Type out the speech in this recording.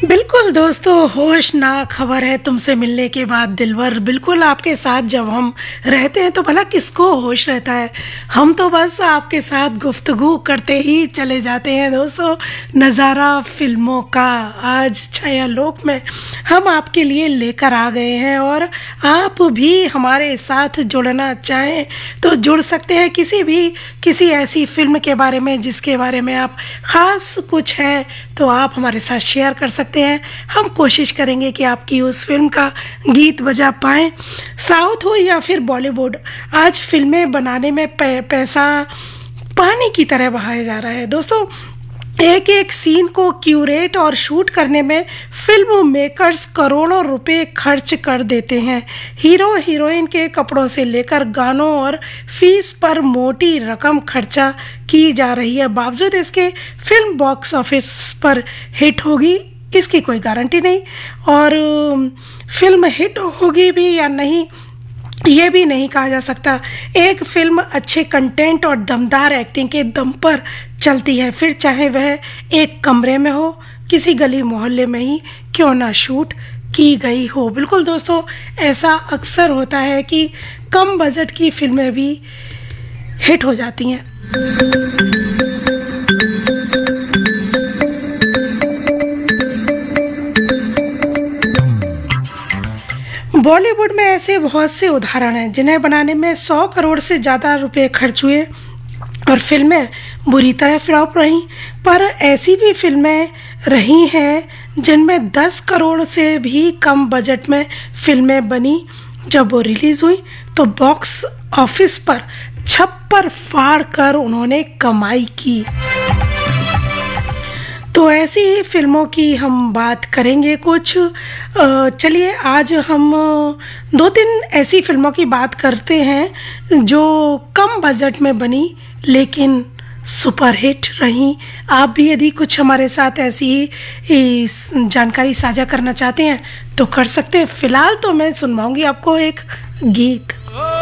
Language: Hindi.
बिल्कुल दोस्तों, होश ना खबर है तुमसे मिलने के बाद दिलवर। बिल्कुल आपके साथ जब हम रहते हैं तो भला किसको होश रहता है। हम तो बस आपके साथ गुफ्तगू करते ही चले जाते हैं दोस्तों। नज़ारा फिल्मों का आज छायालोक में हम आपके लिए लेकर आ गए हैं, और आप भी हमारे साथ जुड़ना चाहें तो जुड़ सकते हैं किसी ऐसी फिल्म के बारे में जिसके बारे में आप ख़ास कुछ है तो आप हमारे साथ शेयर कर सकते हैं। हम कोशिश करेंगे कि आपकी उस फिल्म का गीत बजा पाएँ, साउथ हो या फिर बॉलीवुड। आज फिल्में बनाने में पैसा पानी की तरह बहाया जा रहा है दोस्तों। एक एक सीन को क्यूरेट और शूट करने में फिल्म मेकर्स करोड़ों रुपए खर्च कर देते हैं। हीरो हीरोइन के कपड़ों से लेकर गानों और फीस पर मोटी रकम खर्चा की जा रही है। बावजूद इसके फिल्म बॉक्स ऑफिस पर हिट होगी इसकी कोई गारंटी नहीं, और फिल्म हिट होगी भी या नहीं ये भी नहीं कहा जा सकता। एक फिल्म अच्छे कंटेंट और दमदार एक्टिंग के दम पर चलती है, फिर चाहे वह एक कमरे में हो, किसी गली मोहल्ले में ही क्यों ना शूट की गई हो। बिल्कुल दोस्तों, ऐसा अक्सर होता है कि कम बजट की फिल्में भी हिट हो जाती हैं। बॉलीवुड में ऐसे बहुत से उदाहरण हैं जिन्हें बनाने में 100 करोड़ से ज़्यादा रुपए खर्च हुए और फिल्में बुरी तरह फ्लॉप रहीं। पर ऐसी भी फिल्में रही हैं जिनमें 10 करोड़ से भी कम बजट में फिल्में बनी। जब वो रिलीज़ हुई तो बॉक्स ऑफिस पर छप्पर फाड़ कर उन्होंने कमाई की। तो ऐसी ही फिल्मों की हम बात करेंगे कुछ। चलिए आज हम 2-3 ऐसी फिल्मों की बात करते हैं जो कम बजट में बनी लेकिन सुपरहिट रहीं। आप भी यदि कुछ हमारे साथ ऐसी ही जानकारी साझा करना चाहते हैं तो कर सकते हैं। फ़िलहाल तो मैं सुनवाऊंगी आपको एक गीत।